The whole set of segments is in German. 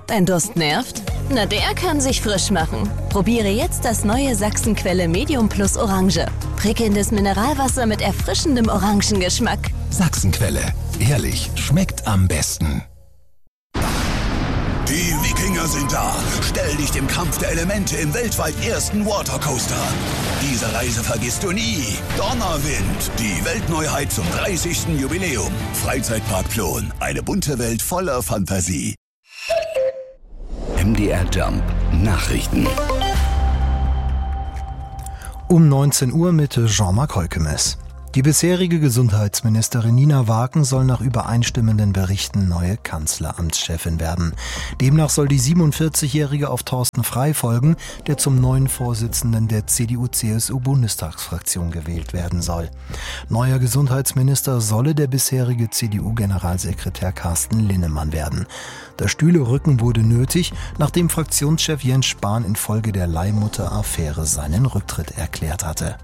Dein Durst nervt? Na, der kann sich frisch machen. Probiere jetzt das neue Sachsenquelle Medium Plus Orange. Prickelndes Mineralwasser mit erfrischendem Orangengeschmack. Sachsenquelle. Ehrlich, schmeckt am besten. Die Wikinger sind da. Stell dich dem Kampf der Elemente im weltweit ersten Watercoaster. Diese Reise vergisst du nie. Donnerwind, die Weltneuheit zum 30. Jubiläum. Freizeitpark Plon, eine bunte Welt voller Fantasie. MDR Jump Nachrichten. Um 19 Uhr mit Jean-Marc Heukemes. Die bisherige Gesundheitsministerin Nina Waken soll nach übereinstimmenden Berichten neue Kanzleramtschefin werden. Demnach soll die 47-Jährige auf Thorsten Frey folgen, der zum neuen Vorsitzenden der CDU-CSU-Bundestagsfraktion gewählt werden soll. Neuer Gesundheitsminister solle der bisherige CDU-Generalsekretär Carsten Linnemann werden. Das Stühlerücken wurde nötig, nachdem Fraktionschef Jens Spahn infolge der Leihmutter-Affäre seinen Rücktritt erklärt hatte.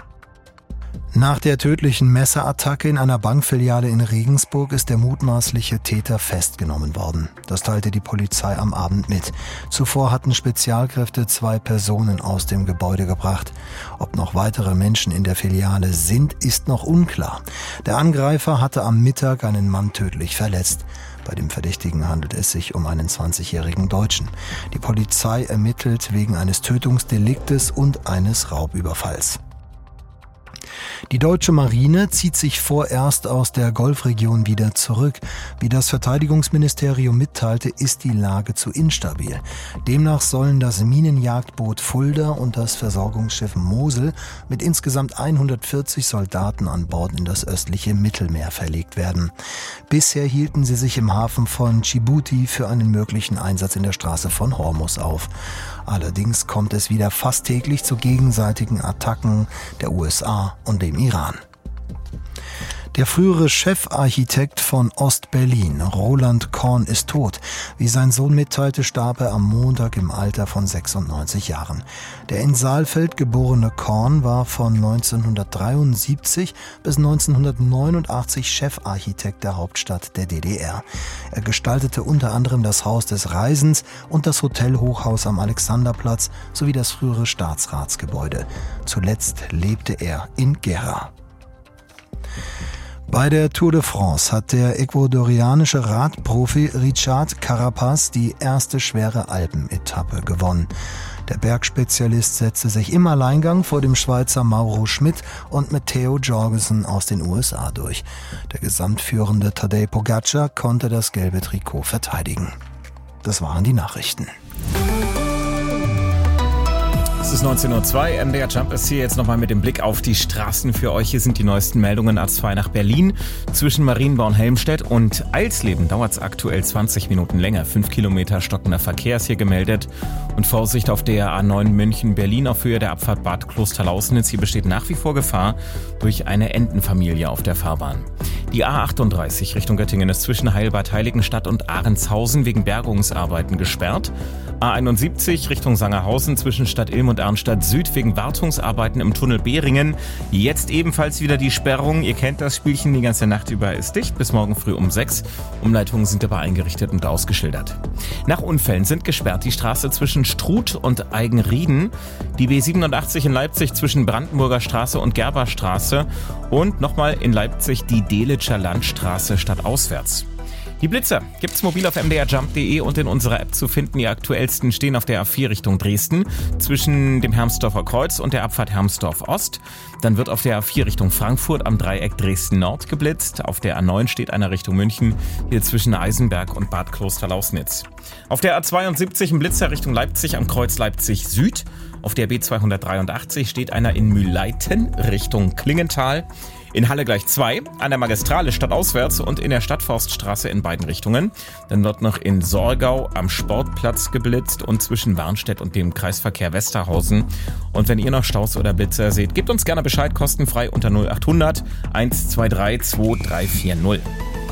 Nach der tödlichen Messerattacke in einer Bankfiliale in Regensburg ist der mutmaßliche Täter festgenommen worden. Das teilte die Polizei am Abend mit. Zuvor hatten Spezialkräfte 2 Personen aus dem Gebäude gebracht. Ob noch weitere Menschen in der Filiale sind, ist noch unklar. Der Angreifer hatte am Mittag einen Mann tödlich verletzt. Bei dem Verdächtigen handelt es sich um einen 20-jährigen Deutschen. Die Polizei ermittelt wegen eines Tötungsdeliktes und eines Raubüberfalls. Die deutsche Marine zieht sich vorerst aus der Golfregion wieder zurück. Wie das Verteidigungsministerium mitteilte, ist die Lage zu instabil. Demnach sollen das Minenjagdboot Fulda und das Versorgungsschiff Mosel mit insgesamt 140 Soldaten an Bord in das östliche Mittelmeer verlegt werden. Bisher hielten sie sich im Hafen von Djibouti für einen möglichen Einsatz in der Straße von Hormuz auf. Allerdings kommt es wieder fast täglich zu gegenseitigen Attacken der USA und dem Iran. Der frühere Chefarchitekt von Ost-Berlin, Roland Korn, ist tot. Wie sein Sohn mitteilte, starb er am Montag im Alter von 96 Jahren. Der in Saalfeld geborene Korn war von 1973 bis 1989 Chefarchitekt der Hauptstadt der DDR. Er gestaltete unter anderem das Haus des Reisens und das Hotelhochhaus am Alexanderplatz sowie das frühere Staatsratsgebäude. Zuletzt lebte er in Gera. Bei der Tour de France hat der ecuadorianische Radprofi Richard Carapaz die erste schwere Alpenetappe gewonnen. Der Bergspezialist setzte sich im Alleingang vor dem Schweizer Mauro Schmid und Matteo Jorgensen aus den USA durch. Der gesamtführende Tadej Pogačar konnte das gelbe Trikot verteidigen. Das waren die Nachrichten. Es ist 19:02 Uhr, MDR Jump ist hier jetzt nochmal mit dem Blick auf die Straßen für euch. Hier sind die neuesten Meldungen. A2 nach Berlin. Zwischen Marienbau und Helmstedt und Eisleben dauert es aktuell 20 Minuten länger. 5 Kilometer stockender Verkehr ist hier gemeldet. Und Vorsicht auf der A9 München-Berlin auf Höhe der Abfahrt Bad Klosterlausnitz. Hier besteht nach wie vor Gefahr durch eine Entenfamilie auf der Fahrbahn. Die A38 Richtung Göttingen ist zwischen Heilbad Heiligenstadt und Ahrentshausen wegen Bergungsarbeiten gesperrt. A71 Richtung Sangerhausen zwischen Stadt Ilm und Arnstadt Süd wegen Wartungsarbeiten im Tunnel Behringen. Jetzt ebenfalls wieder die Sperrung. Ihr kennt das Spielchen, die ganze Nacht über ist dicht, bis morgen früh um 6. Umleitungen sind aber eingerichtet und ausgeschildert. Nach Unfällen sind gesperrt die Straße zwischen Struth und Eigenrieden, die B87 in Leipzig zwischen Brandenburger Straße und Gerberstraße und nochmal in Leipzig die Delitscher Landstraße stadtauswärts. Die Blitzer gibt's mobil auf mdrjump.de und in unserer App zu finden. Die aktuellsten stehen auf der A4 Richtung Dresden zwischen dem Hermsdorfer Kreuz und der Abfahrt Hermsdorf Ost. Dann wird auf der A4 Richtung Frankfurt am Dreieck Dresden Nord geblitzt. Auf der A9 steht einer Richtung München, hier zwischen Eisenberg und Bad Klosterlausnitz. Auf der A72 ein Blitzer Richtung Leipzig am Kreuz Leipzig Süd. Auf der B283 steht einer in Mühleiten Richtung Klingenthal. In Halle gleich 2, an der Magistrale stadtauswärts und in der Stadtforststraße in beiden Richtungen. Dann wird noch in Sorgau am Sportplatz geblitzt und zwischen Warnstedt und dem Kreisverkehr Westerhausen. Und wenn ihr noch Staus oder Blitzer seht, gebt uns gerne Bescheid, kostenfrei unter 0800 123 2340.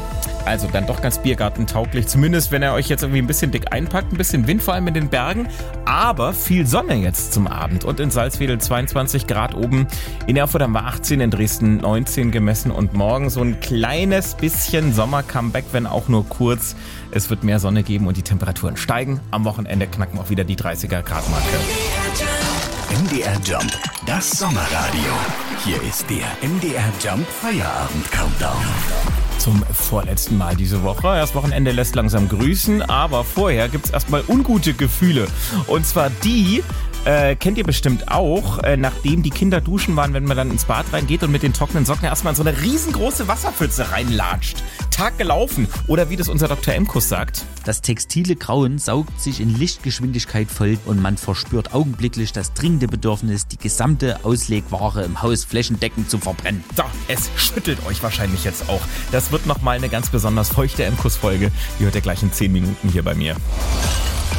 Also dann doch ganz biergartentauglich, zumindest wenn ihr euch jetzt irgendwie ein bisschen dick einpackt, ein bisschen Wind, vor allem in den Bergen, aber viel Sonne jetzt zum Abend und in Salzwedel 22 Grad oben, in Erfurt haben wir 18, in Dresden 19 gemessen und morgen so ein kleines bisschen Sommer-Comeback, wenn auch nur kurz. Es wird mehr Sonne geben und die Temperaturen steigen. Am Wochenende knacken auch wieder die 30er Grad Marke. MDR Jump, das Sommerradio. Hier ist der MDR Jump Feierabend Countdown. Zum vorletzten Mal diese Woche. Das Wochenende lässt langsam grüßen, aber vorher gibt's erstmal ungute Gefühle. Und zwar die, kennt ihr bestimmt auch, nachdem die Kinder duschen waren, wenn man dann ins Bad reingeht und mit den trockenen Socken erstmal in so eine riesengroße Wasserpfütze reinlatscht. Tag gelaufen. Oder wie das unser Dr. Emkus sagt. Das textile Grauen saugt sich in Lichtgeschwindigkeit voll und man verspürt augenblicklich das dringende Bedürfnis, die gesamte Auslegware im Haus flächendeckend zu verbrennen. So, es schüttelt euch wahrscheinlich jetzt auch. Das wird nochmal eine ganz besonders feuchte Emkus-Folge. Die hört ihr gleich in 10 Minuten hier bei mir.